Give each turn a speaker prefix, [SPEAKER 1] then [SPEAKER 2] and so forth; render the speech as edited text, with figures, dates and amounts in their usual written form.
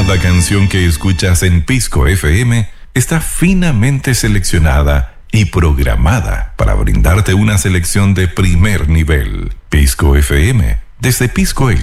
[SPEAKER 1] Cada canción que escuchas en Pisco FM está finamente seleccionada y programada para brindarte una selección de primer nivel. Pisco FM, desde Pisco El